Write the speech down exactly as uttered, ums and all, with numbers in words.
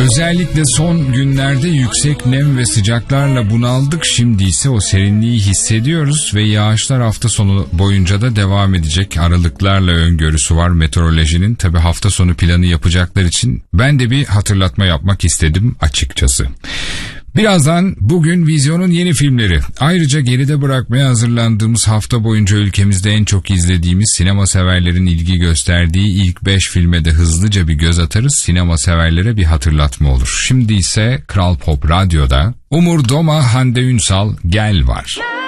Özellikle son günlerde yüksek nem ve sıcaklarla bunaldık. Şimdi ise o serinliği hissediyoruz ve yağışlar hafta sonu boyunca da devam edecek. Aralıklarla öngörüsü var meteorolojinin. Tabii hafta sonu planı yapacaklar için ben de bir hatırlatma yapmak istedim açıkçası. Birazdan bugün vizyonun yeni filmleri. Ayrıca geride bırakmaya hazırlandığımız hafta boyunca ülkemizde en çok izlediğimiz, sinema severlerin ilgi gösterdiği ilk beş filme de hızlıca bir göz atarız. Sinema severlere bir hatırlatma olur. Şimdi ise Kral Pop Radyo'da Umur Doma, Hande Ünsal, Gel var.